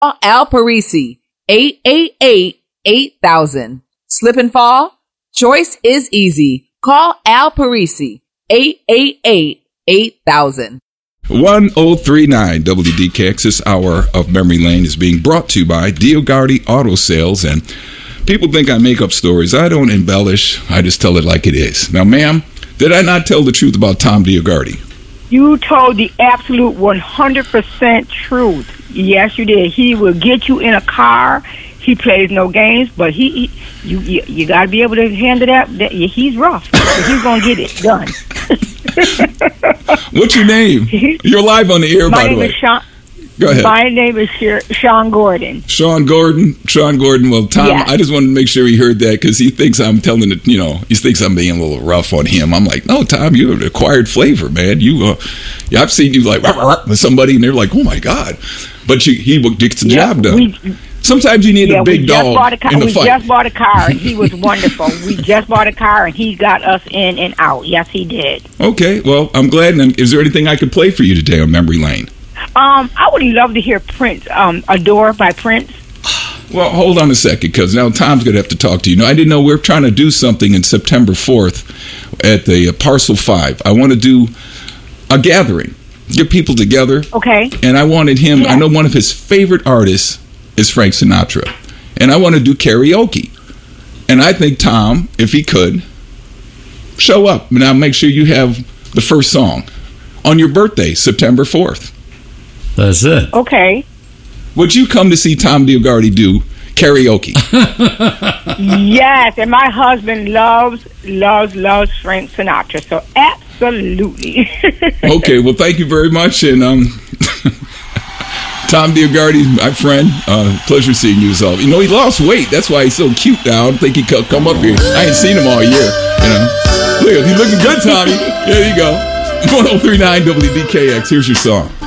Al Parisi, 888-8000. Slip and fall? Choice is easy. Call Al Parisi, 888-8000. 1039 WDKX. This hour of Memory Lane is being brought to you by DioGuardi Auto Sales. And people think I make up stories. I don't embellish. I just tell it like it is. Now, ma'am, did I not tell the truth about Tom DioGuardi? You told the absolute 100% truth. Yes, you did. He will get you in a car. He plays no games, but you got to be able to handle that. He's rough. But he's going to get it done. What's your name? You're live on the air, by the way. Go ahead. My name is Sean Gordon. Sean Gordon. Well, Tom, yes. I just wanted to make sure he heard that because he thinks I'm telling it, he thinks I'm being a little rough on him. I'm like, no, Tom, you have an acquired flavor, man. I've seen you like with somebody and they're like, oh my God. But he gets the job done. Sometimes you need a big dog in the fight. We just bought a car, and he was wonderful. We just bought a car, and he got us in and out. Yes, he did. Okay, well, I'm glad. And is there anything I could play for you today on Memory Lane? I would love to hear Prince, Adore by Prince. Well, hold on a second, because now Tom's going to have to talk to you. I didn't know we were trying to do something in September 4th at the Parcel 5. I want to do a gathering, get people together. Okay. And I wanted him, I know one of his favorite artists is Frank Sinatra. And I want to do karaoke. And I think Tom, if he could, show up. Now make sure you have the first song on your birthday, September 4th. That's it. Okay. Would you come to see Tom DioGuardi do karaoke? Yes, and my husband loves Frank Sinatra, so absolutely. Okay, well, thank you very much, and Tom DioGuardi, my friend, pleasure seeing you as well. He lost weight. That's why he's so cute now. I don't think he could come up here. I ain't seen him all year, Look, he's looking good, Tommy. There you go. 1039 WDKX. Here's your song.